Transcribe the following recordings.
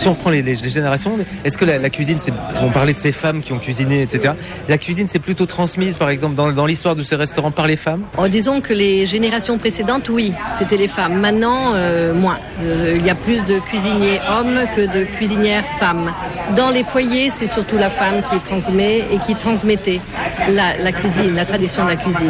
si on prend les générations, est-ce que la cuisine, on parlait de ces femmes qui ont cuisiné, etc. La cuisine, c'est plutôt transmise, par exemple, dans l'histoire de ces restaurants par les femmes? Disons que les générations précédentes, oui, c'était les femmes. Maintenant, moins. Il y a plus de cuisiniers hommes que de cuisinières femmes. Dans les foyers, c'est surtout la femme qui transmet et qui transmettait la cuisine, la tradition de la cuisine.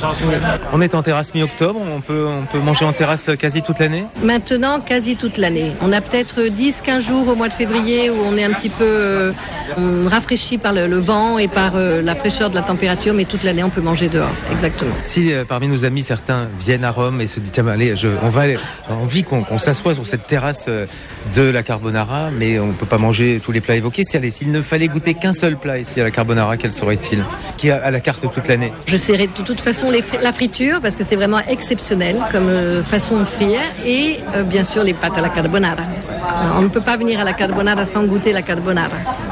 On est en terrasse mi-octobre, on peut manger en terrasse quasi toute l'année? Maintenant, quasi toute l'année. On a peut-être 10-15 jours au mois de février où on est un petit peu rafraîchi par le vent et par la fraîcheur de la température, mais toute l'année on peut manger dehors, exactement. Si parmi nos amis certains viennent à Rome et se disent tiens, allez, on a envie qu'on s'assoie sur cette terrasse de la carbonara, mais on ne peut pas manger tous les plats évoqués. S'il ne fallait goûter qu'un seul plat ici à la carbonara, quel serait-il? Qui est à la carte toute l'année? Je serais de toute façon la friture, parce que c'est vraiment exceptionnel comme façon de frire, et bien sûr les pâtes à la carbonara. On ne peut pas venir à la carbonara sans goûter la carbonara.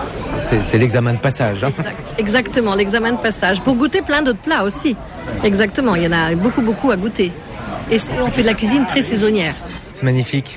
C'est l'examen de passage. Hein. Exactement, l'examen de passage. Pour goûter plein d'autres plats aussi. Exactement, il y en a beaucoup à goûter. Et on fait de la cuisine très saisonnière. C'est magnifique.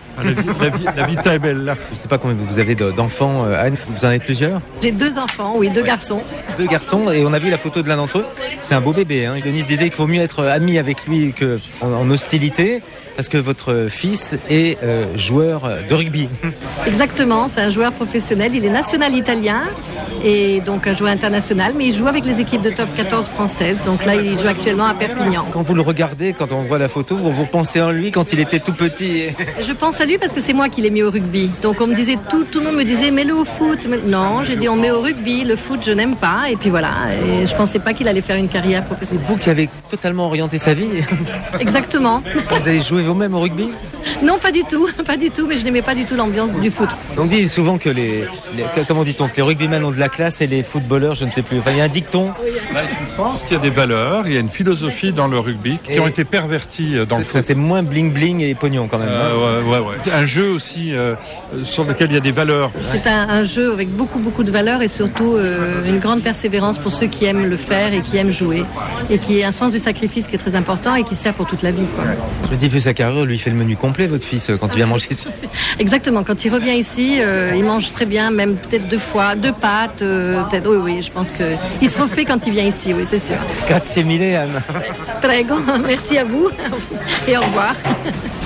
La vita est belle là. Je ne sais pas combien vous avez d'enfants, Anne. Vous en avez plusieurs? J'ai 2 enfants, oui, 2 garçons. 2 garçons, et on a vu la photo de l'un d'entre eux. C'est un beau bébé. Hein. Denis disait qu'il vaut mieux être ami avec lui qu'en hostilité, parce que votre fils est joueur de rugby. Exactement, c'est un joueur professionnel. Il est national italien et donc un joueur international, mais il joue avec les équipes de top 14 françaises. Donc là, il joue actuellement à Perpignan. Quand vous le regardez, quand on voit la photo, vous pensez en lui quand il était tout petit? Je pense à lui parce que c'est moi qui l'ai mis au rugby. Donc on me disait, tout le monde me disait, mets-le au foot. Non, j'ai dit, on met au rugby. Le foot, je n'aime pas. Et puis voilà, et je pensais pas qu'il allait faire une carrière professionnelle. C'est vous qui avez totalement orienté sa vie? Exactement. Vous avez joué vous-même au rugby? Non, pas du tout, mais je n'aimais pas du tout l'ambiance du foot. On dit souvent que comment dit-on, que les rugbymen ont de la classe et les footballeurs, je ne sais plus. Enfin, il y a un dicton. Je pense qu'il y a des valeurs, il y a une philosophie dans le rugby qui ont été perverties dans le foot. C'est moins bling-bling et pognon quand même. Ouais. Un jeu aussi sur lequel il y a des valeurs. C'est un jeu avec beaucoup de valeurs et surtout une grande persévérance pour ceux qui aiment le faire et qui aiment jouer. Et qui est un sens du sacrifice qui est très important et qui sert pour toute la vie. Quoi. Je me dis, vu sa carrière, lui, il fait le menu complet, votre fils, quand il vient manger ici. Exactement, quand il revient ici, il mange très bien, même peut-être 2 fois, 2 pâtes, peut-être, oui, je pense qu'il se refait quand il vient ici, oui, c'est sûr. Grazie mille, Anne. Prego, merci à vous et au revoir.